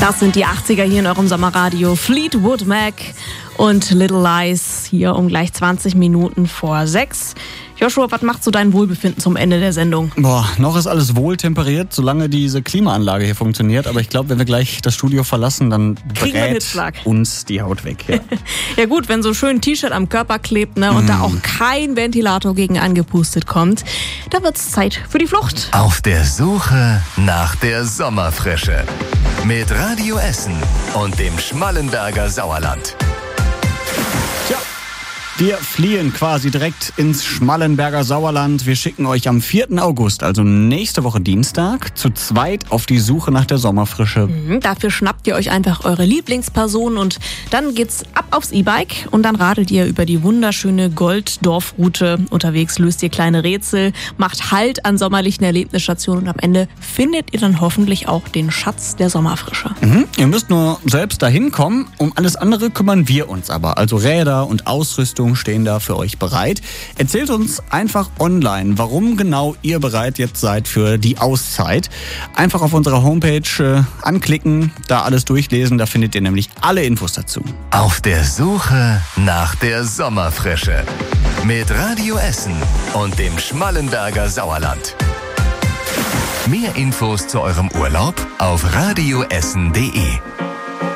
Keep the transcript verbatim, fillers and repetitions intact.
Das sind die achtziger hier in eurem Sommerradio. Fleetwood Mac und Little Lies hier um gleich zwanzig Minuten vor sechs. Joshua, was macht so dein Wohlbefinden zum Ende der Sendung? Boah, noch ist alles wohltemperiert, solange diese Klimaanlage hier funktioniert. Aber ich glaube, wenn wir gleich das Studio verlassen, dann brät uns die Haut weg. Ja, ja gut, wenn so schön ein T-Shirt am Körper klebt, ne, und mm. da auch kein Ventilator gegen angepustet kommt, da wird's Zeit für die Flucht. Auf der Suche nach der Sommerfrische. Mit Radio Essen und dem Schmallenberger Sauerland. Tja. Wir fliehen quasi direkt ins Schmallenberger Sauerland. Wir schicken euch am vierten August, also nächste Woche Dienstag, zu zweit auf die Suche nach der Sommerfrische. Mhm, dafür schnappt ihr euch einfach eure Lieblingsperson und dann geht's ab aufs E-Bike und dann radelt ihr über die wunderschöne Golddorfroute. Unterwegs löst ihr kleine Rätsel, macht Halt an sommerlichen Erlebnisstationen und am Ende findet ihr dann hoffentlich auch den Schatz der Sommerfrische. Mhm, ihr müsst nur selbst dahin kommen. Um alles andere kümmern wir uns aber. Also Räder und Ausrüstung stehen da für euch bereit. Erzählt uns einfach online, warum genau ihr bereit jetzt seid für die Auszeit. Einfach auf unserer Homepage äh, anklicken, da alles durchlesen, da findet ihr nämlich alle Infos dazu. Auf der Suche nach der Sommerfrische. Mit Radio Essen und dem Schmallenberger Sauerland. Mehr Infos zu eurem Urlaub auf radioessen punkt de.